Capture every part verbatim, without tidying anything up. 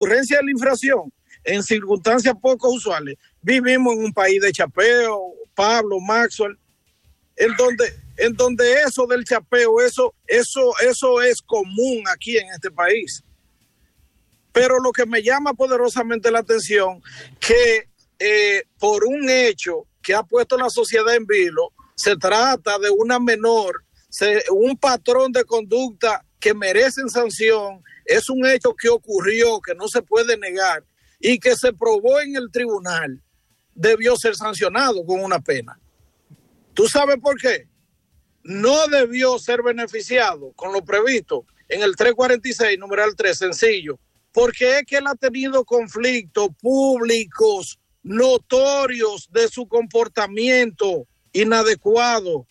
ocurrencia de la infracción en circunstancias poco usuales. Vivimos en un país de chapeo, Pablo, Maxwell, en donde, en donde eso del chapeo, eso, eso, eso es común aquí en este país. Pero lo que me llama poderosamente la atención, que eh, por un hecho que ha puesto la sociedad en vilo, se trata de una menor, se, un patrón de conducta que merece sanción, es un hecho que ocurrió, que no se puede negar, y que se probó en el tribunal, debió ser sancionado con una pena. ¿Tú sabes por qué? No debió ser beneficiado con lo previsto en el trescientos cuarenta y seis, numeral tres, sencillo, porque es que él ha tenido conflictos públicos notorios de su comportamiento inadecuado,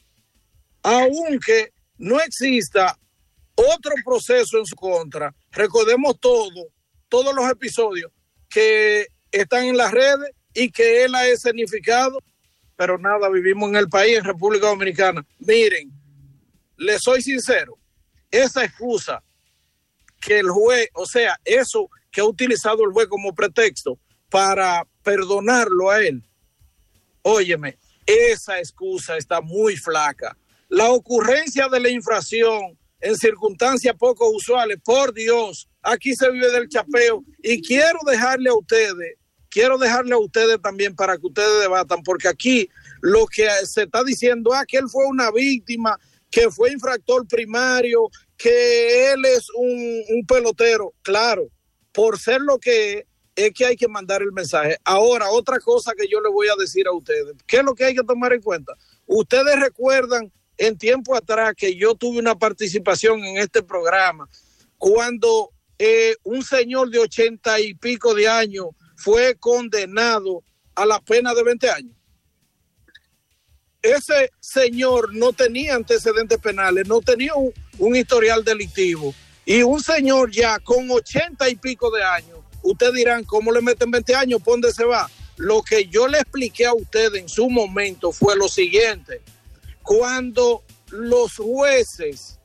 aunque no exista otro proceso en su contra. Recordemos todo, todos los episodios que están en las redes y que él ha escenificado, pero nada, vivimos en el país, en República Dominicana. Miren, les soy sincero, esa excusa que el juez, o sea, eso que ha utilizado el juez como pretexto para perdonarlo a él, óyeme, esa excusa está muy flaca. La ocurrencia de la infracción en circunstancias poco usuales, por Dios, aquí se vive del chapeo, y quiero dejarle a ustedes, quiero dejarle a ustedes también para que ustedes debatan, porque aquí lo que se está diciendo es que él fue una víctima, que fue infractor primario, que él es un, un pelotero. Claro, por ser lo que es, es que hay que mandar el mensaje. Ahora, otra cosa que yo le voy a decir a ustedes, ¿qué es lo que hay que tomar en cuenta? Ustedes recuerdan en tiempo atrás que yo tuve una participación en este programa cuando eh, un señor de ochenta y pico de años fue condenado a la pena de veinte años. Ese señor no tenía antecedentes penales, no tenía un, un historial delictivo, y un señor ya con ochenta y pico de años, ustedes dirán, ¿cómo le meten veinte años? ¿Por dónde se va? Lo que yo le expliqué a ustedes en su momento fue lo siguiente: cuando los jueces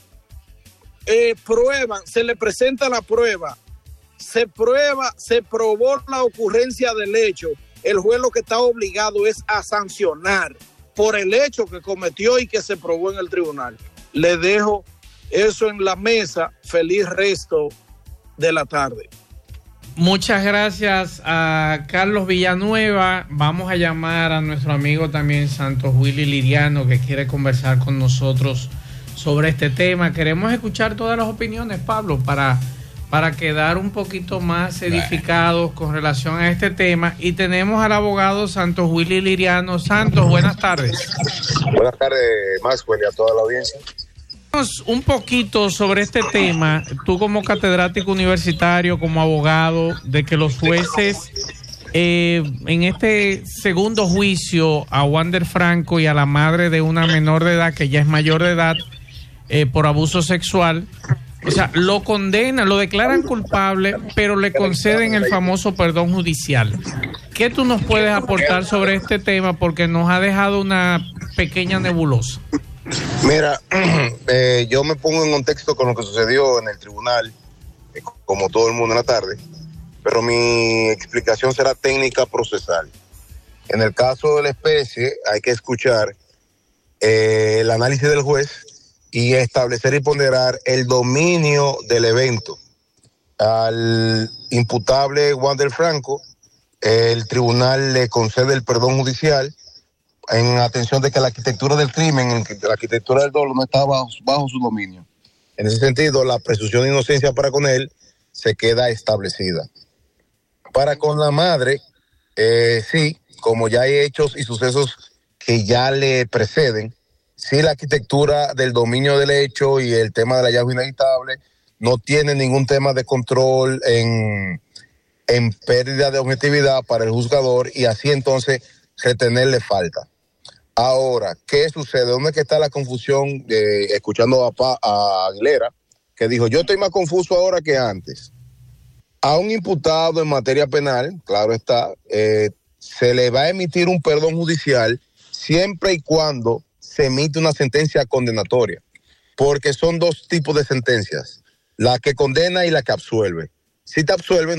eh, prueban, se le presenta la prueba, se prueba, se probó la ocurrencia del hecho, el juez lo que está obligado es a sancionar por el hecho que cometió y que se probó en el tribunal. Le dejo eso en la mesa. Feliz resto de la tarde. Muchas gracias a Carlos Villanueva. Vamos a llamar a nuestro amigo también Santos Willy Liriano, que quiere conversar con nosotros sobre este tema. Queremos escuchar todas las opiniones, Pablo, para, para quedar un poquito más edificados con relación a este tema. Y tenemos al abogado Santos Willy Liriano. Santos, buenas tardes. Buenas tardes, Maxwell, y a toda la audiencia. Un poquito sobre este tema, tú como catedrático universitario, como abogado, de que los jueces eh, en este segundo juicio a Wander Franco y a la madre de una menor de edad que ya es mayor de edad eh, por abuso sexual, o sea, lo condenan, lo declaran culpable, pero le conceden el famoso perdón judicial. ¿Qué tú nos puedes aportar sobre este tema? Porque nos ha dejado una pequeña nebulosa. Mira, eh, yo me pongo en contexto con lo que sucedió en el tribunal, eh, como todo el mundo en la tarde, pero mi explicación será técnica procesal. En el caso de la especie, hay que escuchar eh, el análisis del juez y establecer y ponderar el dominio del evento. Al imputable Wander Franco, el tribunal le concede el perdón judicial en atención de que la arquitectura del crimen, la arquitectura del dolo no estaba bajo, bajo su dominio. En ese sentido, la presunción de inocencia para con él se queda establecida. Para con la madre, eh, sí, como ya hay hechos y sucesos que ya le preceden, sí, la arquitectura del dominio del hecho y el tema del hallazgo inevitable no tiene ningún tema de control en, en pérdida de objetividad para el juzgador, y así entonces retenerle falta. Ahora, ¿qué sucede? ¿Dónde es que está la confusión? De, escuchando a, Pa, a Aguilera, que dijo, yo estoy más confuso ahora que antes. A un imputado en materia penal, claro está, eh, se le va a emitir un perdón judicial siempre y cuando se emite una sentencia condenatoria, porque son dos tipos de sentencias, la que condena y la que absuelve. Si te absuelven,